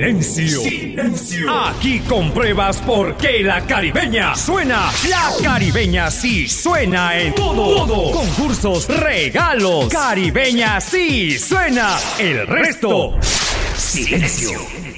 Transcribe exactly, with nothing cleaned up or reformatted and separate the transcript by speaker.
Speaker 1: Silencio. Silencio. Aquí compruebas por qué la caribeña suena. La caribeña sí suena en todo. Todo. Concursos, regalos. Caribeña sí suena. El resto. Silencio.